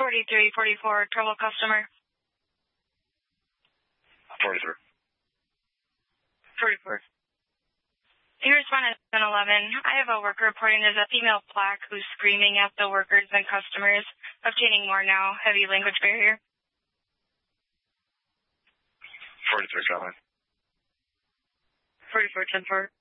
4344, trouble customer. 43. 44. You respond at 1011. I have a worker reporting there's a female black who's screaming at the workers and customers. Obtaining more now. Heavy language barrier. 43, comment. 4410-4.